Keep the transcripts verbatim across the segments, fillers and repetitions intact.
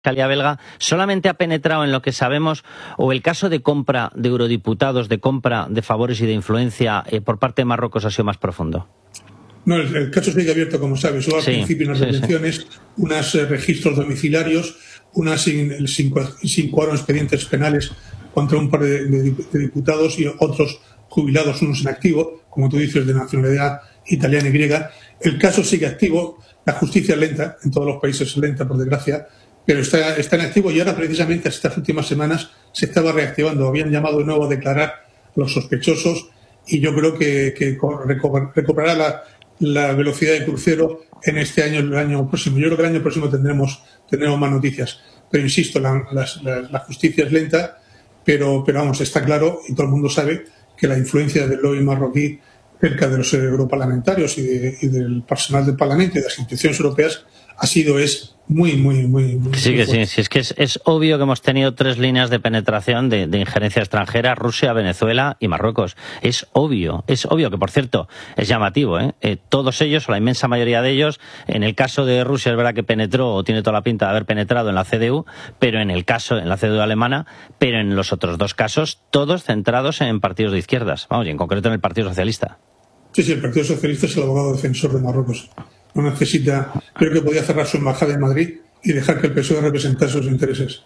Fiscalía belga solamente ha penetrado en lo que sabemos, o el caso de compra de eurodiputados, de compra de favores y de influencia eh, por parte de Marruecos ha sido más profundo? No, el, el caso sigue abierto, como sabes. Hubo al sí, principio unas sí, detenciones, sí. unos eh, registros domiciliarios, unas sin, sin, sin cuadro expedientes penales contra un par de, de, de diputados y otros jubilados, unos en activo, como tú dices, de nacionalidad italiana y griega. El caso sigue activo, la justicia es lenta, en todos los países es lenta, por desgracia, pero está, está en activo y ahora precisamente estas últimas semanas se estaba reactivando. Habían llamado de nuevo a declarar a los sospechosos y yo creo que, que recuperará la, la velocidad de crucero en este año, el año próximo. Yo creo que el año próximo tendremos, tendremos más noticias. Pero insisto, la, la, la, la justicia es lenta, pero, pero vamos, está claro y todo el mundo sabe que la influencia del lobby marroquí cerca de los europarlamentarios y, de, y del personal del Parlamento y de las instituciones europeas ha sido, es muy, muy, muy... muy sí, que fuerte. sí, sí, es que es, es obvio que hemos tenido tres líneas de penetración de, de injerencia extranjera: Rusia, Venezuela y Marruecos. Es obvio, es obvio que, por cierto, es llamativo, ¿eh? Eh, todos ellos, o la inmensa mayoría de ellos, en el caso de Rusia es verdad que penetró, o tiene toda la pinta de haber penetrado en la C D U, pero en el caso, en la C D U alemana, pero en los otros dos casos, todos centrados en partidos de izquierdas, vamos, y en concreto en el Partido Socialista. Sí, sí, el Partido Socialista es el abogado defensor de Marruecos. No necesita, creo que podía cerrar su embajada en Madrid y dejar que el P S O E representara sus intereses.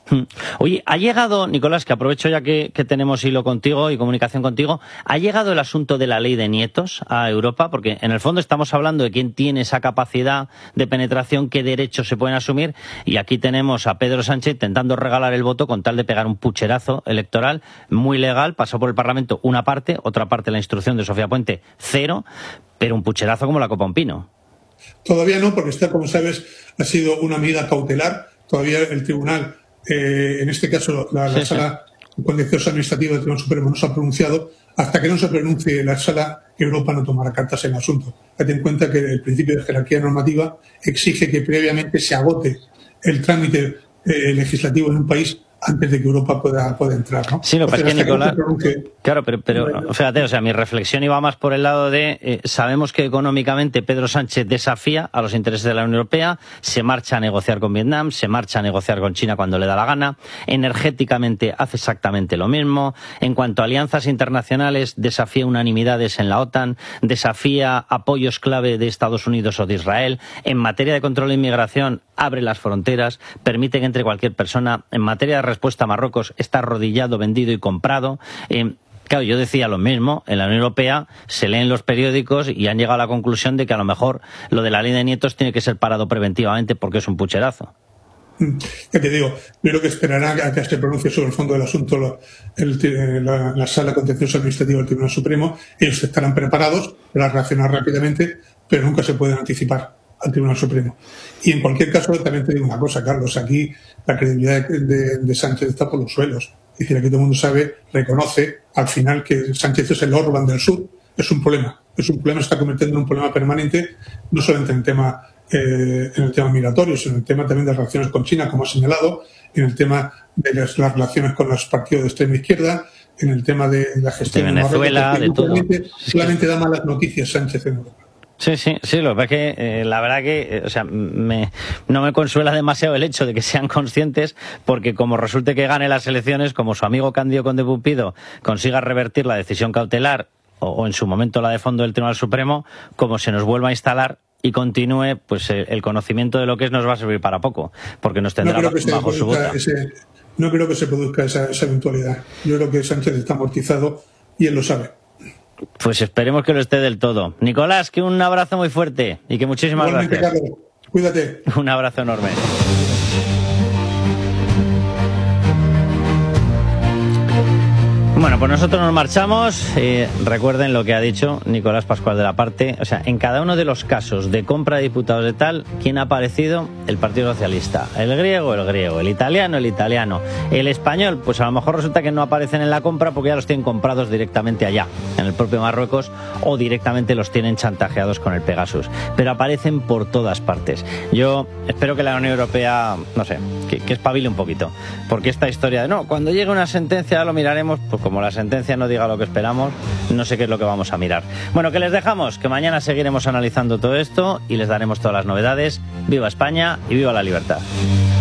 Oye, ha llegado, Nicolás, que aprovecho ya que, que tenemos hilo contigo y comunicación contigo, ¿ha llegado el asunto de la ley de nietos a Europa? Porque en el fondo estamos hablando de quién tiene esa capacidad de penetración, qué derechos se pueden asumir, y aquí tenemos a Pedro Sánchez intentando regalar el voto con tal de pegar un pucherazo electoral muy legal. Pasó por el Parlamento una parte, otra parte la instrucción de Sofía Puente, cero, pero un pucherazo como la copa un pino. Todavía no, porque está, como sabes, ha sido una medida cautelar. Todavía el tribunal, eh, en este caso la, la sí, sala sí. contenciosa administrativa del Tribunal Supremo no se ha pronunciado. Hasta que no se pronuncie la sala, Europa no tomará cartas en el asunto. Ten en cuenta que el principio de jerarquía normativa exige que previamente se agote el trámite eh, legislativo en un país antes de que Europa pueda, pueda entrar, ¿no? Sí, lo que pasa es que, Nicolás, que... claro, pero, pero fíjate, o sea, mi reflexión iba más por el lado de, eh, sabemos que económicamente Pedro Sánchez desafía a los intereses de la Unión Europea, se marcha a negociar con Vietnam, se marcha a negociar con China cuando le da la gana, energéticamente hace exactamente lo mismo, en cuanto a alianzas internacionales desafía unanimidades en la OTAN, desafía apoyos clave de Estados Unidos o de Israel, en materia de control de inmigración abre las fronteras, permite que entre cualquier persona, en materia de respuesta a Marruecos está arrodillado, vendido y comprado. Eh, claro, yo decía lo mismo, en la Unión Europea se leen los periódicos y han llegado a la conclusión de que a lo mejor lo de la ley de nietos tiene que ser parado preventivamente porque es un pucherazo. Ya te digo, yo creo que esperará a que se pronuncie sobre el fondo del asunto la, el, la, la sala contenciosa administrativa del Tribunal Supremo. Ellos estarán preparados para reaccionar rápidamente, pero nunca se pueden anticipar al Tribunal Supremo. Y en cualquier caso, también te digo una cosa, Carlos, aquí la credibilidad de, de, de Sánchez está por los suelos. Es decir, aquí todo el mundo sabe, reconoce al final que Sánchez es el Orbán del Sur. Es un problema, es un problema, se está convirtiendo en un problema permanente, no solamente en el tema, eh, en el tema migratorio, sino en el tema también de las relaciones con China, como ha señalado, en el tema de las, las relaciones con los partidos de extrema izquierda, en el tema de la gestión de Venezuela, de, de todo. Solamente da malas noticias Sánchez en Europa. Sí, sí, sí, lo que pasa es que eh, la verdad que, eh, o sea, me, no me consuela demasiado el hecho de que sean conscientes, porque como resulte que gane las elecciones, como su amigo Cándido Conde Pumpido consiga revertir la decisión cautelar o, o en su momento la de fondo del Tribunal Supremo, como se nos vuelva a instalar y continúe, pues eh, el conocimiento de lo que es nos va a servir para poco, porque nos tendrá no bajo, bajo su bota. Ese, no creo que se produzca esa, esa eventualidad. Yo creo que Sánchez está amortizado y él lo sabe. Pues esperemos que lo esté del todo. Nicolás, que un abrazo muy fuerte y que muchísimas Igualmente, gracias. Carlos, cuídate. Un abrazo enorme. Bueno, pues nosotros nos marchamos. Eh, recuerden lo que ha dicho Nicolás Pascual de la Parte. O sea, en cada uno de los casos de compra de diputados de tal, ¿quién ha aparecido? El Partido Socialista. El griego, el griego. El italiano, el italiano. El español, pues a lo mejor resulta que no aparecen en la compra porque ya los tienen comprados directamente allá, en el propio Marruecos, o directamente los tienen chantajeados con el Pegasus. Pero aparecen por todas partes. Yo espero que la Unión Europea, no sé, que, que espabile un poquito. Porque esta historia de, no, cuando llegue una sentencia lo miraremos, pues como la sentencia no diga lo que esperamos, no sé qué es lo que vamos a mirar. Bueno, que les dejamos, que mañana seguiremos analizando todo esto y les daremos todas las novedades. ¡Viva España y viva la libertad!